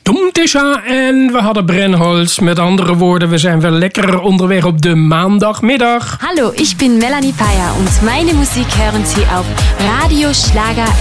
Domtisha en we hadden Brennholz. Met andere woorden, we zijn weer lekker onderweg op de maandagmiddag. Hallo, ich bin Melanie Payer und meine Musik hören Sie auf Radio Schlager